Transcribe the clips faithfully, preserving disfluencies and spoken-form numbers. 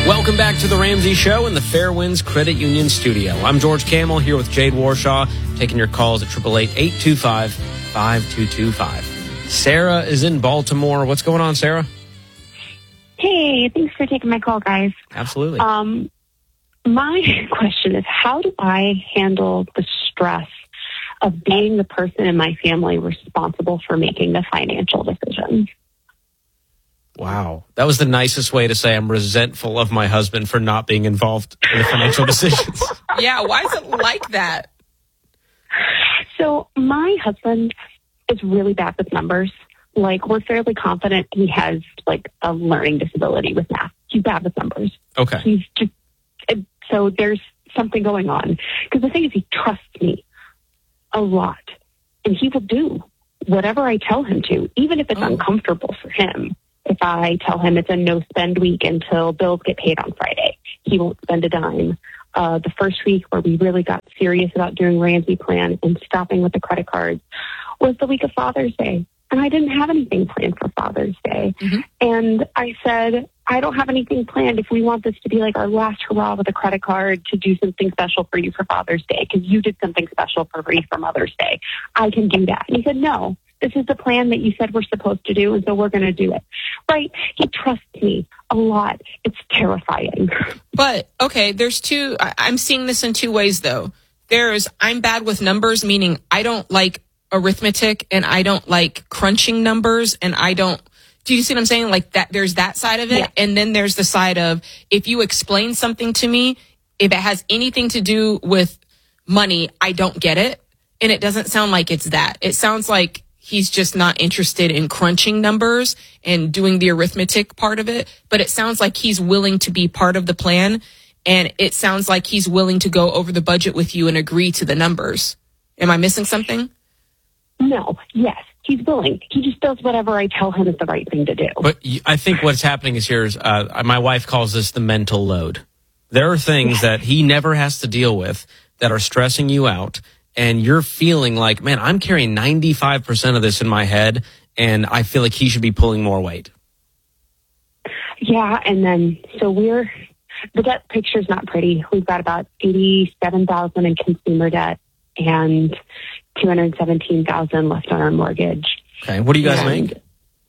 Welcome back to the Ramsey Show in the Fairwinds Credit Union studio. I'm George Camel here with Jade Warshaw, taking your calls at eight eight eight, eight two five, five two two five. Sarah is in Baltimore. What's going on, Sarah? Hey, thanks for taking my call, guys. Absolutely. Um, my question is, how do I handle the stress of being the person in my family responsible for making the financial decisions? Wow. That was the nicest way to say I'm resentful of my husband for not being involved in the financial decisions. Yeah, why is it like that? So my husband is really bad with numbers. Like, we're fairly confident he has, like, a learning disability with math. He's bad with numbers. Okay. He's just, so there's something going on. Because the thing is, he trusts me a lot. And he will do whatever I tell him to, even if it's Oh. uncomfortable for him. If I tell him it's a no-spend week until bills get paid on Friday, he won't spend a dime. Uh, the first week where we really got serious about doing Ramsey Plan and stopping with the credit cards was the week of Father's Day. And I didn't have anything planned for Father's Day. Mm-hmm. And I said, I don't have anything planned if we want this to be like our last hurrah with a credit card to do something special for you for Father's Day, because you did something special for me for Mother's Day. I can do that. And he said, no. This is the plan that you said we're supposed to do, and so we're going to do it. Right? He trusts me a lot. It's terrifying. But, okay, there's two, I, I'm seeing this in two ways, though. There's, I'm bad with numbers, meaning I don't like arithmetic, and I don't like crunching numbers, and I don't, do you see what I'm saying? Like, that, there's that side of it, Yeah. and then there's the side of, if you explain something to me, if it has anything to do with money, I don't get it, and it doesn't sound like it's that. It sounds like he's just not interested in crunching numbers and doing the arithmetic part of it. But it sounds like he's willing to be part of the plan. And it sounds like he's willing to go over the budget with you and agree to the numbers. Am I missing something? No. Yes. He's willing. He just does whatever I tell him is the right thing to do. But I think what's happening is here is, uh, my wife calls this the mental load. There are things that he never has to deal with that are stressing you out. And you're feeling like, man, I'm carrying ninety-five percent of this in my head, and I feel like he should be pulling more weight. Yeah, and then, so we're, the debt picture's not pretty. We've got about eighty-seven thousand dollars in consumer debt and two hundred seventeen thousand dollars left on our mortgage. Okay, what do you guys and, make?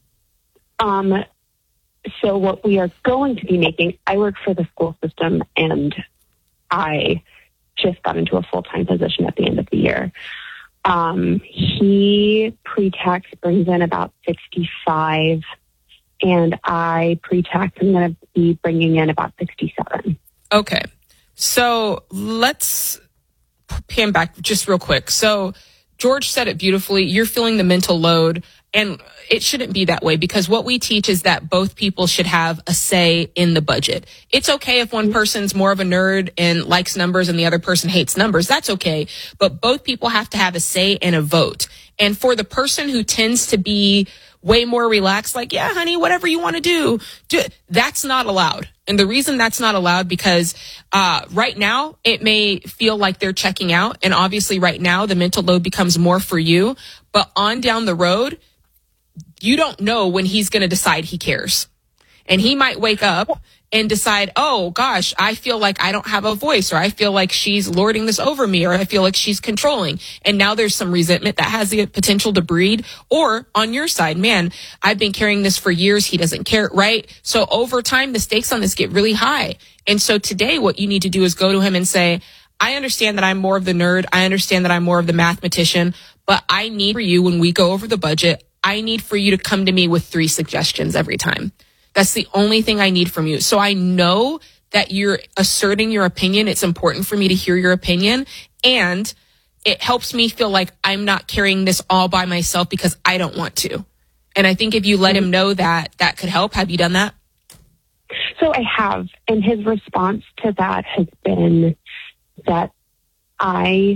Um, so what we are going to be making, I work for the school system, and I just got into a full-time position at the end of the year. Um, he pre-tax brings in about sixty-five, and I pre-tax am going to be bringing in about sixty-seven. Okay. So let's pan back just real quick. So George said it beautifully. You're feeling the mental load, and it shouldn't be that way, because what we teach is that both people should have a say in the budget. It's okay if one person's more of a nerd and likes numbers and the other person hates numbers. That's okay. But both people have to have a say and a vote. And for the person who tends to be way more relaxed, like, yeah, honey, whatever you want to do, do it, that's not allowed. And the reason that's not allowed, because uh, right now it may feel like they're checking out. And obviously right now the mental load becomes more for you. But on down the road, you don't know when he's going to decide he cares. And he might wake up and decide, oh, gosh, I feel like I don't have a voice, or I feel like she's lording this over me, or I feel like she's controlling. And now there's some resentment that has the potential to breed. Or on your side, man, I've been carrying this for years. He doesn't care, right? So over time, the stakes on this get really high. And so today what you need to do is go to him and say, I understand that I'm more of the nerd. I understand that I'm more of the mathematician, but I need for you, when we go over the budget, I need for you to come to me with three suggestions every time. That's the only thing I need from you. So I know that you're asserting your opinion. It's important for me to hear your opinion. And it helps me feel like I'm not carrying this all by myself because I don't want to. And I think if you let him know that, that could help. Have you done that? So I have. And his response to that has been that I...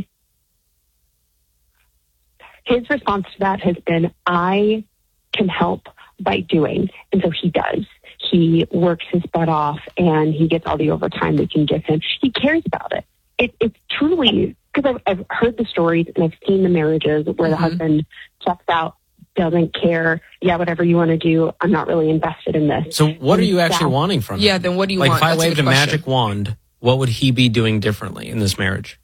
His response to that has been, I can help by doing. And so he does. He works his butt off, and he gets all the overtime we can give him. He cares about it. it it's truly, because I've, I've heard the stories and I've seen the marriages where mm-hmm. the husband checks out doesn't care. Yeah, whatever you want to do. I'm not really invested in this. So what are you And actually that- wanting from him? Yeah, then what do you like want? if I That's a waved good a question. magic wand, what would he be doing differently in this marriage?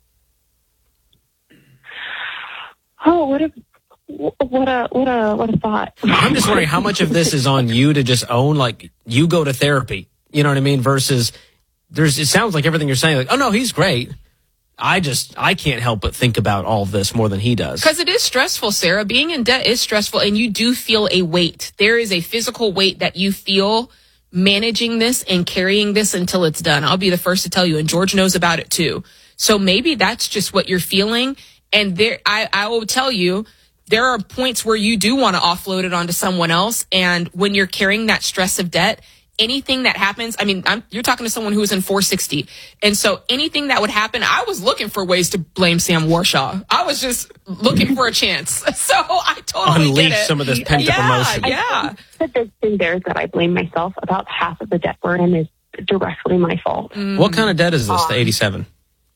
Oh, what a what a what a what a thought. I'm just wondering how much of this is on you to just own, like, you go to therapy, you know what I mean? Versus there's, it sounds like everything you're saying, like, oh no, he's great. I just, I can't help but think about all of this more than he does. Because it is stressful, Sarah. Being in debt is stressful, and you do feel a weight. There is a physical weight that you feel managing this and carrying this until it's done. I'll be the first to tell you, and George knows about it too. So maybe that's just what you're feeling. And there, I, I will tell you, there are points where you do want to offload it onto someone else. And when you're carrying that stress of debt, anything that happens, I mean, I'm, you're talking to someone who's in four sixty. And so anything that would happen, I was looking for ways to blame Sam Warshaw. I was just looking for a chance. So I totally Unleash get it. some of this pent up yeah, emotion. Yeah. The big thing there is that I blame myself. About half of the debt we're in is directly my fault. What kind of debt is this, the eighty-seven?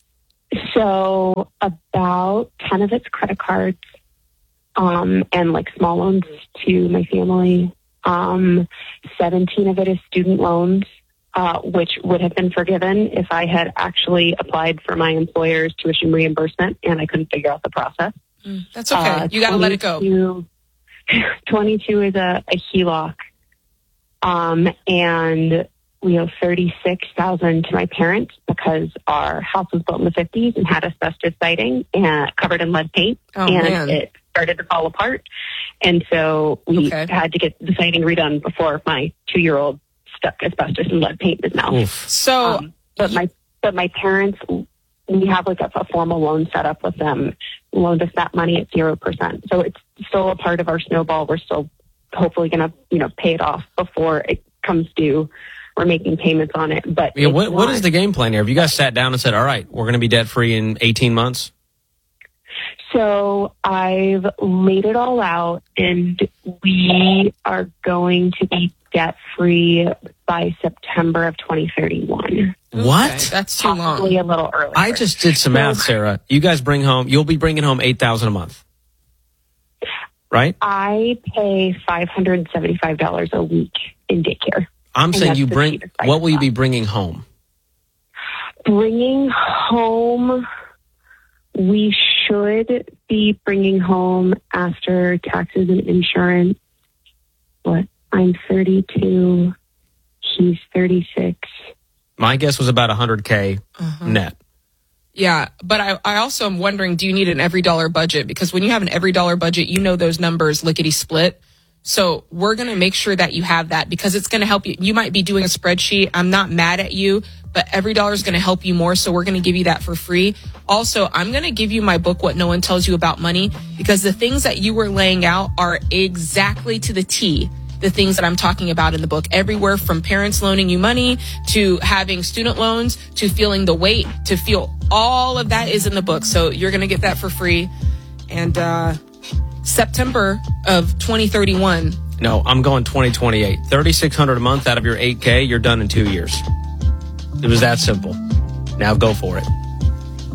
So about ten of it's credit cards, um, and like small loans to my family. Um, seventeen of it is student loans, uh, which would have been forgiven if I had actually applied for my employer's tuition reimbursement and I couldn't figure out the process. That's okay. Uh, You got to let it go. twenty-two twenty-two is a, a H E L O C. Um, and we owe thirty-six thousand to my parents because our house was built in the fifties and had asbestos siding and covered in lead paint. Oh, and man. it started to fall apart. And so we Okay. had to get the siding redone before my two-year-old stuck asbestos and lead paint in his mouth. Oof. So Um, but my but my parents, we have like a, a formal loan set up with them. Loaned us that money at zero percent. So it's still a part of our snowball. We're still hopefully going to you know pay it off before it comes due. We're making payments on it. But Yeah, it's what, what not- is the game plan here? Have you guys sat down and said, all right, we're going to be debt free in eighteen months? So I've laid it all out, and we are going to be debt free by September of twenty thirty-one. What? Okay, that's too Possibly long. a little earlier. I just did some math, Sarah. You guys bring home, you'll be bringing home eight thousand dollars a month. Right? I pay five hundred seventy-five dollars a week in daycare. I'm And saying that's you the bring, cheapest I what can will you be find. bringing home? Bringing home, we should be bringing home after taxes and insurance. What? I'm thirty-two. He's thirty-six. My guess was about one hundred K net. Yeah, but I, I also am wondering, do you need an every dollar budget? Because when you have an every dollar budget, you know those numbers lickety split. So we're going to make sure that you have that because it's going to help you. You might be doing a spreadsheet. I'm not mad at you, but every dollar is going to help you more. So we're going to give you that for free. Also, I'm going to give you my book, What No One Tells You About Money, because the things that you were laying out are exactly to the T. The things that I'm talking about in the book, everywhere from parents loaning you money to having student loans to feeling the weight to feel all of that is in the book. So you're going to get that for free. And uh, September of twenty thirty-one. No, I'm going twenty twenty-eight. thirty-six hundred dollars a month out of your eight K, you're done in two years. It was that simple. Now go for it.